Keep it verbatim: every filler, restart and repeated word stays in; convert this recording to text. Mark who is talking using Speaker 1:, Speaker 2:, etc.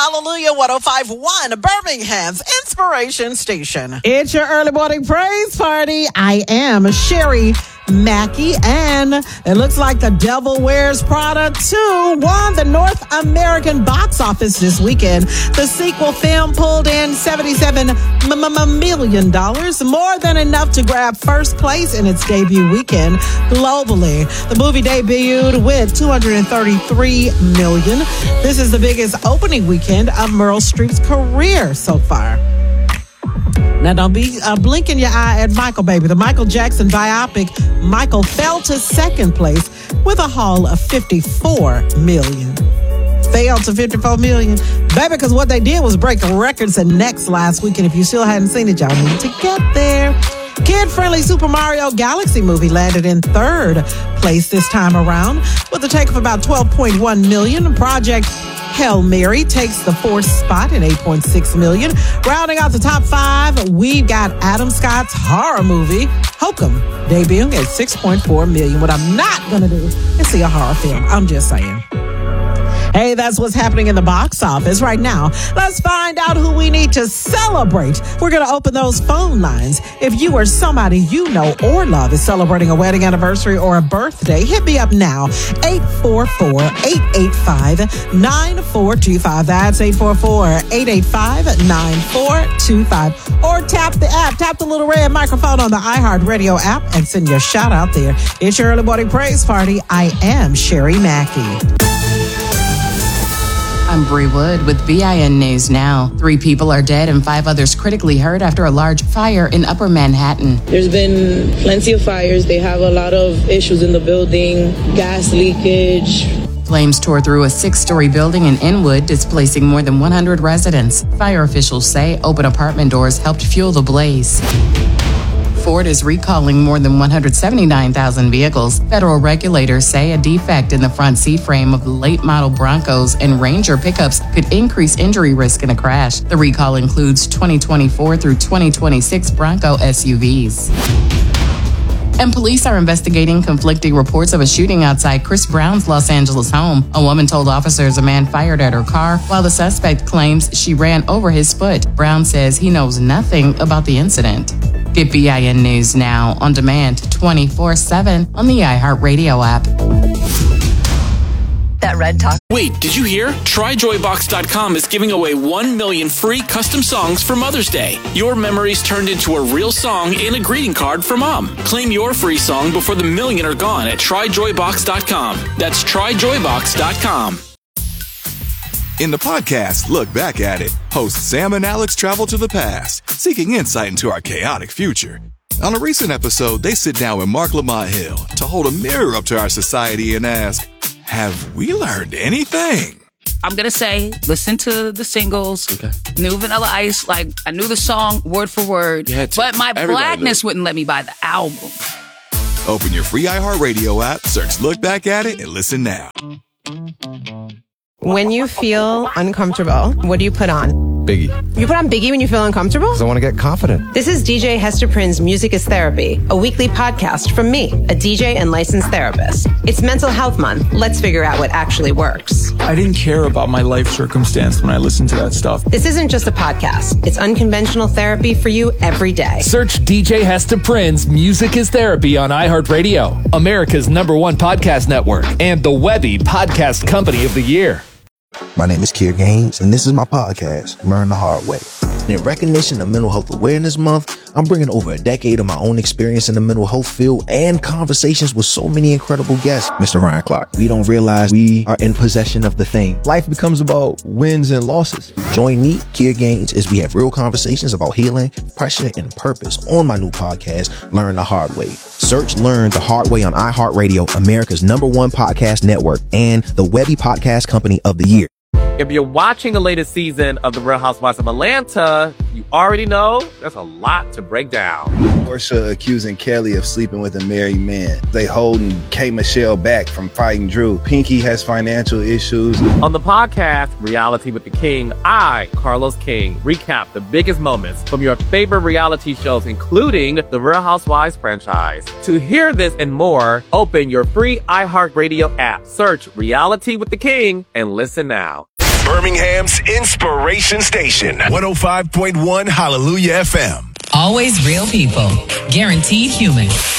Speaker 1: Hallelujah one oh five point one, Birmingham's Inspiration Station.
Speaker 2: It's your early morning praise party. I am Sherry Mackey, and it looks like The Devil Wears Prada two won the North American box office this weekend. The sequel film pulled in seventy-seven million dollars, more than enough to grab first place in its debut weekend globally. The movie debuted with two hundred thirty-three million dollars. This is the biggest opening weekend of Meryl Streep's career so far. Now, don't be uh, blinking your eye at Michael, baby. The Michael Jackson biopic, Michael, fell to second place with a haul of fifty-four million dollars. Failed to fifty-four million dollars. Baby, because what they did was break records and necks last week. And if you still hadn't seen it, y'all need to get there. Kid-friendly Super Mario Galaxy movie landed in third place this time around with a take of about twelve point one million dollars. Project Hail Mary takes the fourth spot at eight point six million dollars. Rounding out the top five, we've got Adam Scott's horror movie, Hokum, debuting at six point four million dollars. What I'm not going to do is see a horror film. I'm just saying. Hey, that's what's happening in the box office right now. Let's find out who we need to celebrate. We're going to open those phone lines. If you or somebody you know or love is celebrating a wedding anniversary or a birthday, hit me up now. eight four four, eight eight five, nine four two five. That's eight four four, eight eight five, nine four two five. Or tap the app. Tap the little red microphone on the iHeartRadio app and send your shout out there. It's your early morning praise party. I am Sherry Mackey.
Speaker 3: I'm Bree Wood with B I N News Now. Three people are dead and five others critically hurt after a large fire in Upper Manhattan.
Speaker 4: There's been plenty of fires. They have a lot of issues in the building, gas leakage.
Speaker 3: Flames tore through a six-story building in Inwood, displacing more than one hundred residents. Fire officials say open apartment doors helped fuel the blaze. Ford is recalling more than one hundred seventy-nine thousand vehicles. Federal regulators say a defect in the front seat frame of the late-model Broncos and Ranger pickups could increase injury risk in a crash. The recall includes twenty twenty-four through twenty twenty-six Bronco S U Vs. And police are investigating conflicting reports of a shooting outside Chris Brown's Los Angeles home. A woman told officers a man fired at her car, while the suspect claims she ran over his foot. Brown says he knows nothing about the incident. Get B I N News Now on demand twenty-four seven on the iHeartRadio app.
Speaker 5: That Red Talk.
Speaker 6: Wait, did you hear? Try Joy Box dot com is giving away one million free custom songs for Mother's Day. Your memories turned into a real song and a greeting card for Mom. Claim your free song before the million are gone at Try Joy Box dot com. That's Try Joy Box dot com.
Speaker 7: In the podcast, Look Back at It, hosts Sam and Alex travel to the past, seeking insight into our chaotic future. On a recent episode, they sit down with Mark Lamont Hill to hold a mirror up to our society and ask, have we learned anything?
Speaker 8: I'm going to say, listen to the singles, okay. New Vanilla Ice, like, I knew the song word for word, but my Everybody blackness wouldn't let me buy the album.
Speaker 7: Open your free iHeartRadio app, search Look Back at It, and listen now.
Speaker 9: When you feel uncomfortable, what do you put on?
Speaker 10: Biggie.
Speaker 9: You put on Biggie when you feel uncomfortable?
Speaker 10: Because I want to get confident.
Speaker 9: This is D J Hester Prynne's Music is Therapy, a weekly podcast from me, a D J and licensed therapist. It's Mental Health Month. Let's figure out what actually works.
Speaker 11: I didn't care about my life circumstance when I listened to that stuff.
Speaker 9: This isn't just a podcast. It's unconventional therapy for you every day.
Speaker 12: Search D J Hester Prynne's Music is Therapy on iHeartRadio, America's number one podcast network, and the Webby Podcast Company of the Year.
Speaker 13: My name is Kier Gaines, and this is my podcast, Learn the Hard Way. In recognition of Mental Health Awareness Month, I'm bringing over a decade of my own experience in the mental health field and conversations with so many incredible guests. Mister Ryan Clark, we don't realize we are in possession of the thing.
Speaker 10: Life becomes about wins and losses.
Speaker 13: Join me, Kier Gaines, as we have real conversations about healing, pressure, and purpose on my new podcast, Learn the Hard Way. Search Learn the Hard Way on iHeartRadio, America's number one podcast network, and the Webby Podcast Company of the Year.
Speaker 14: If you're watching the latest season of The Real Housewives of Atlanta, you already know there's a lot to break down.
Speaker 15: Porsha accusing Kelly of sleeping with a married man. They holding K. Michelle back from fighting Drew. Pinky has financial issues.
Speaker 14: On the podcast, Reality with the King, I, Carlos King, recap the biggest moments from your favorite reality shows, including the Real Housewives franchise. To hear this and more, open your free iHeartRadio app, search Reality with the King, and listen now.
Speaker 5: Birmingham's Inspiration Station, one oh five point one Hallelujah F M.
Speaker 16: Always real people, guaranteed human.